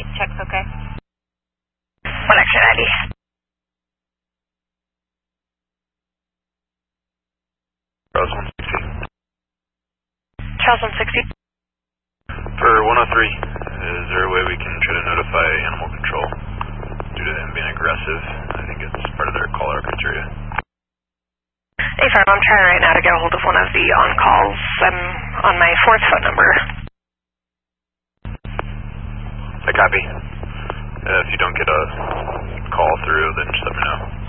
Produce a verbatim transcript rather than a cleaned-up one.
eight, check's okay. one extra ninety. Charles one sixty. Charles one sixty. For one oh three, is there a way we can try to notify animal control due to them being aggressive? I think it's part of their call-out criteria. Hey, firm, I'm trying right now to get a hold of one of the on-calls. I'm on my fourth phone number. I copy. Uh, if you don't get a call through, then just let me know.